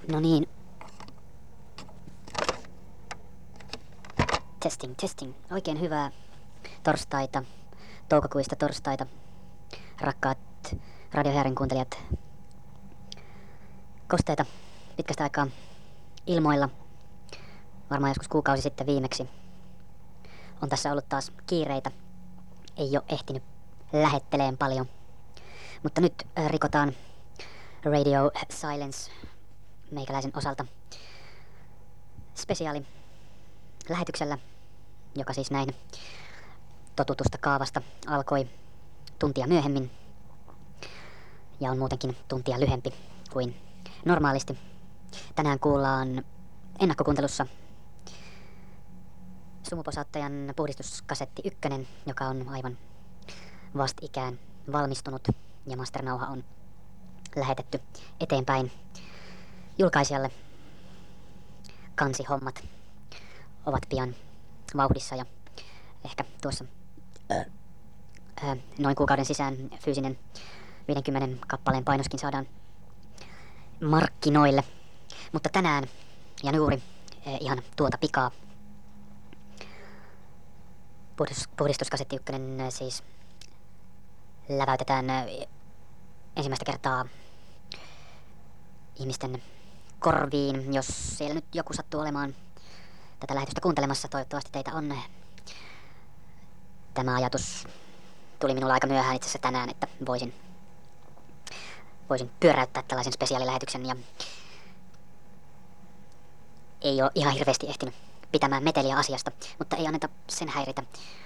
No niin. Testing. Oikein hyvää torstaita, toukokuista torstaita, rakkaat Radio Häärin kuuntelijat. Kosteita pitkästä aikaa ilmoilla, varmaan joskus kuukausi sitten viimeksi. On tässä ollut taas kiireitä, ei ole ehtinyt lähetteleen paljon. Mutta nyt rikotaan Radio Silence meikäläisen osalta spesiaali lähetyksellä, joka siis näin totutusta kaavasta alkoi tuntia myöhemmin ja on muutenkin tuntia lyhempi kuin normaalisti. Tänään kuullaan ennakkokuuntelussa sumuposauttajan puhdistuskasetti 1, joka on aivan vastikään valmistunut ja masternauha on lähetetty eteenpäin julkaisijalle. Kansihommat ovat pian vauhdissa ja ehkä tuossa noin kuukauden sisään fyysinen 50 kappaleen painoskin saadaan markkinoille. Mutta tänään ja juuri ihan tuota pikaa puhdistuskasetti 1 siis läväytetään ensimmäistä kertaa ihmisten korviin. Jos siellä nyt joku sattuu olemaan tätä lähetystä kuuntelemassa, toivottavasti teitä on. Tämä ajatus tuli minulle aika myöhään itse asiassa tänään, että voisin pyöräyttää tällaisen spesiaalilähetyksen ja ei ole ihan hirveästi ehtinyt pitämään meteliä asiasta, mutta ei anneta sen häiritä,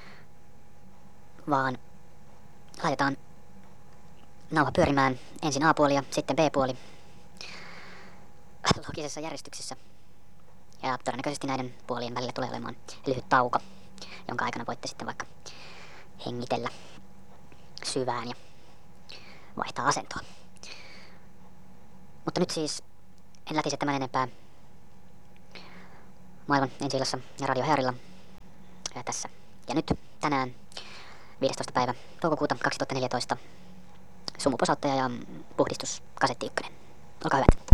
vaan laitetaan nauha pyörimään ensin A-puoli ja sitten B-puoli logisessa järjestyksessä. Ja todennäköisesti näiden puolien välillä tulee olemaan lyhyt tauko, jonka aikana voitte sitten vaikka hengitellä syvään ja vaihtaa asentoa. Mutta nyt siis en lätise tämän enempää maailman ensi-illassa ja Radio Häärillä tässä. Ja nyt tänään 15. päivä toukokuuta 2014 sumuposauttaja ja puhdistuskasetti 1. Olkaa hyvät.